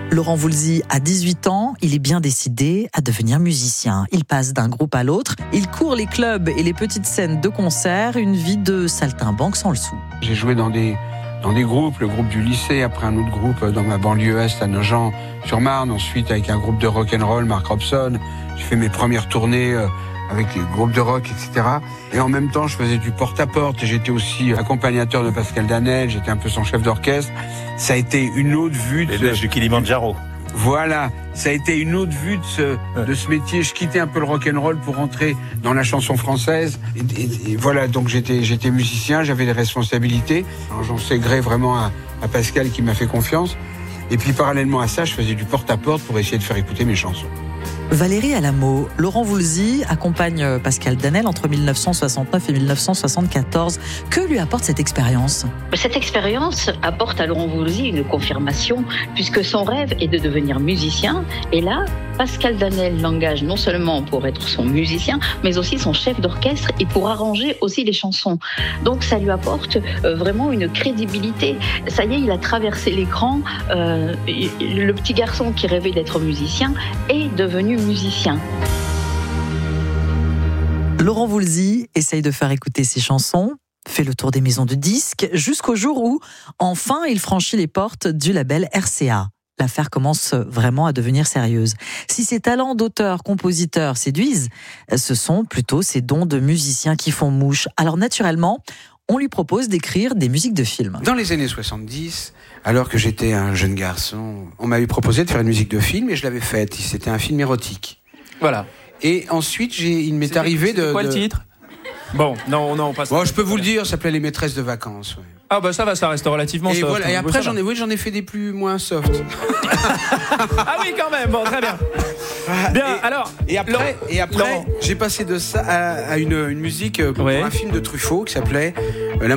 Laurent Voulzy a 18 ans, il est bien décidé à devenir musicien. Il passe d'un groupe à l'autre, il court les clubs et les petites scènes de concert, une vie de saltimbanque sans le sou. J'ai joué dans des groupes, le groupe du lycée, après un autre groupe dans ma banlieue est à Nogent-sur-Marne, ensuite avec un groupe de rock'n'roll, Mark Robson. J'ai fait mes premières tournées avec les groupes de rock, etc. Et en même temps, je faisais du porte-à-porte. J'étais aussi accompagnateur de Pascal Danel, j'étais un peu son chef d'orchestre. Ça a été une autre vue de... Les neiges du Kilimandjaro. Voilà, ça a été une autre vue de ce métier. Je quittais un peu le rock'n'roll pour rentrer dans la chanson française. Et voilà, donc j'étais musicien, j'avais des responsabilités. Alors, j'en sais gré vraiment à Pascal qui m'a fait confiance. Et puis parallèlement à ça, je faisais du porte-à-porte pour essayer de faire écouter mes chansons. Valérie Alamo, Laurent Voulzy accompagne Pascal Danel entre 1969 et 1974. Que lui apporte cette expérience ? Cette expérience apporte à Laurent Voulzy une confirmation, puisque son rêve est de devenir musicien. Et là, Pascal Danel l'engage non seulement pour être son musicien, mais aussi son chef d'orchestre et pour arranger aussi les chansons. Donc ça lui apporte vraiment une crédibilité. Ça y est, il a traversé l'écran. Le petit garçon qui rêvait d'être musicien est devenu musicien. Laurent Voulzy essaye de faire écouter ses chansons, fait le tour des maisons de disques, jusqu'au jour où, enfin, il franchit les portes du label RCA. L'affaire commence vraiment à devenir sérieuse. Si ses talents d'auteur-compositeur séduisent, ce sont plutôt ses dons de musicien qui font mouche. Alors naturellement, on lui propose d'écrire des musiques de films. Dans les années 70, alors que j'étais un jeune garçon, on m'avait proposé de faire une musique de film et je l'avais faite. C'était un film érotique. Voilà. Et ensuite, il m'est arrivé de... C'est quoi le titre ? Bon, non, on passe. Bon, je peux vous le dire, ça s'appelait Les Maîtresses de Vacances. Ouais. Ah bah ça va, ça reste relativement et soft. Voilà, et après, j'en ai fait des plus moins soft. Ah oui, quand même, bon, très bien. Bien, alors... Et après, j'ai passé de ça à une musique pour un film de Truffaut qui s'appelait